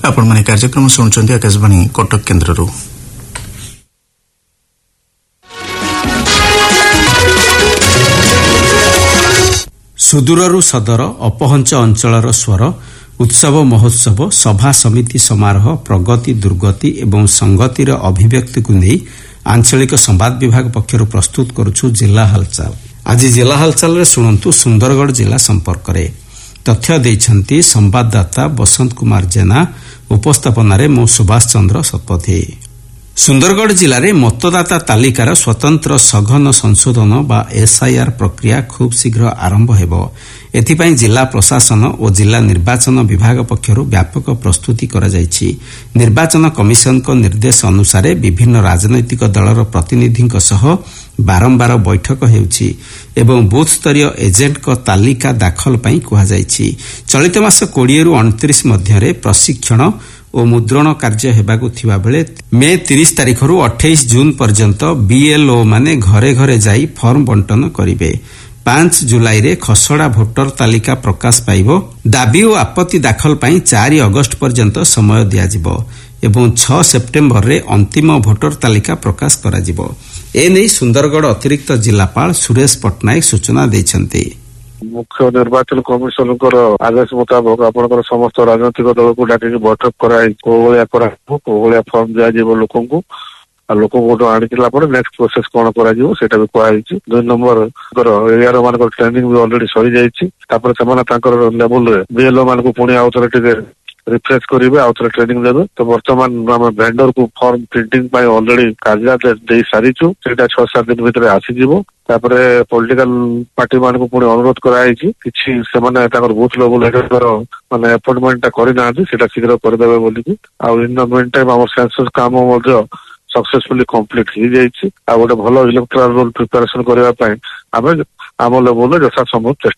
आपण माने कार्यक्रम सुनुचंदी आकाशवाणी कटक केन्द्ररू। सुदूररू सदर अपहंच अंचलर स्वर उत्सव महोत्सव सभा समिति समारोह प्रगति दुर्गति एवं संगतिर अभिव्यक्ति को नहीं आंचलिक संवाद विभाग पक्षर प्रस्तुत करुछु जिला हालचाल। आज जिला हालचाल शुणु सुंदरगढ़ जिला संपर्क में तथ्य देइछंती संवाददाता बसंत कुमार जेना उपस्थापन मो सुभाष चंद्र शतपथी। सुंदरगढ़ जिले में मतदाता तालिकार स्वतंत्र सघन संशोधन बा एसआईआर प्रक्रिया खूब शीघ्र आरंभ हेबो। एथिपाई जिला प्रशासन और जिला निर्वाचन विभाग पक्षरु व्यापक प्रस्तुति करा जायछि। निर्वाचन कमिशन को निर्देश अनुसार विभिन्न राजनैतिक दलर प्रतिनिधिक सह बारंबार बैठक हेउछि एवं बूथ स्तरीय एजेंट को तालिका दाखल पई कुहा जायछि। चलित मास 20 रु 29 मध्य प्रशिक्षण और मुद्रण कार्य हेबाकु थिबा बेले मे 30 तारिख रु 28 जून पर्यंत बीएलओ माने घरे घरे जाई फॉर्म बंटन करिवे। 5 जुलाई रे खसड़ा भोटर तालिका प्रकाश पाइबो। दाबी और आपत्ति दाखल पई 4 अगस्त पर्यंत समय दिया जिवो एवं 6 सेप्टेम्बर रे अंतिम भोटर तालिका प्रकाश करा जिवो। एने सुंदरगढ़ अतिरिक्त जिलापाल सुरेश पटनायक सूचना दैछन्ते। मुख्य निर्वाचन कमिशन आदेश मुताबक आपनकर समस्त राजनैतिक दल को डाकी बैठक कराई कोलिया फॉर्म दिया लोक को आनिला नेक्स्ट प्रोसेस कौन कर भी कहुई। 2 नंबर एरिया मान ट्रेनिंग भी ऑलरेडी सरी जाइए लेवल बीएलओ मान पुणी आउ थे रिफ्रेश करेंगे आउ थे ट्रेनिंग देवे। तो बर्तमान आम भेंडर को फॉर्म प्रिंटिंग ऑलरेडी कार्यालय दे सारीचु से 6-7 दिन भितर आसीज। पॉलिटिकल पार्टी मान को पुणी अनुरोध कराई किसी से बूथ लेवल माने अपॉइंटमेंट करना शीघ्र करदे बोलिकी। इन द मेन टाइम आम सेंसस काम सक्सेसफुली कंप्लीट हो जाइए। गोटे भल इलेक्टोरल रोल प्रिपेरेसन करने आम लेवल यथा संभव चेष्टा